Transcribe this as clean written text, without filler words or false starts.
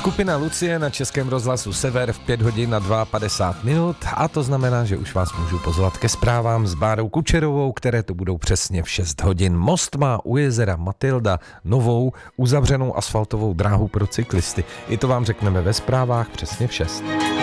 Skupina Lucie na Českém rozhlasu Sever v 5 hodin a 52 minut a to znamená, že už vás můžu pozvat ke zprávám s Bárou Kučerovou, které to budou přesně v 6 hodin. Most má u jezera Matylda novou uzavřenou asfaltovou dráhu pro cyklisty. I to vám řekneme ve zprávách přesně v 6.